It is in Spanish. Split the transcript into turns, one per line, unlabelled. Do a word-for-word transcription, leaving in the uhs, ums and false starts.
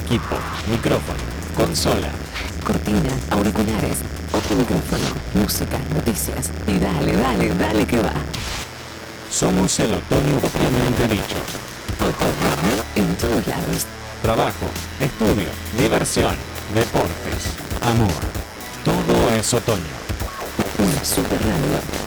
equipo, micrófono, consola,
cortina, auriculares, otro micrófono, música, noticias. Y dale, dale, dale que va.
Somos el otoño propiamente dicho.
Otoño en todos lados.
Trabajo, estudio, diversión, deportes, amor. Todo es otoño.
Una super radio.